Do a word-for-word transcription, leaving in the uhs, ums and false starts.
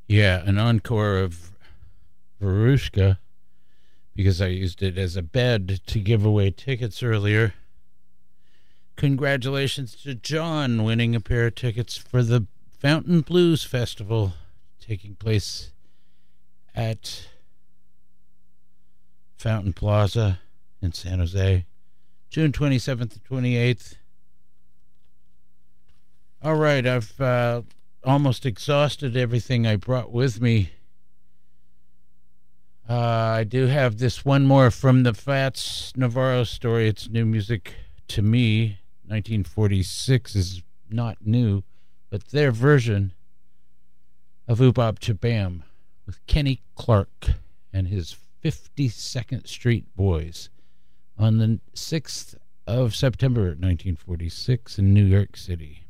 Yeah, an encore of Verushka, because I used it as a bed to give away tickets earlier. Congratulations to John winning a pair of tickets for the Fountain Blues Festival taking place at Fountain Plaza in San Jose, June twenty-seventh to twenty-eighth. All right, I've uh, almost exhausted everything I brought with me. Uh, I do have this one more from the Fats Navarro story. It's new music to me. nineteen forty-six is not new, but their version of Oobop Chabam with Kenny Clark and his fifty-second Street Boys on the sixth of September nineteen forty-six in New York City.